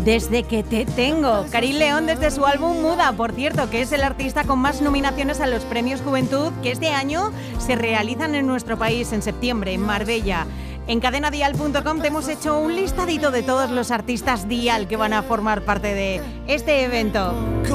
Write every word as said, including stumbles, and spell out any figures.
Desde que te tengo. Karin León desde su álbum Muda, por cierto, que es el artista con más nominaciones a los Premios Juventud, que este año se realizan en nuestro país en septiembre, en Marbella. En cadena dial punto com te hemos hecho un listadito de todos los artistas Dial que van a formar parte de este evento.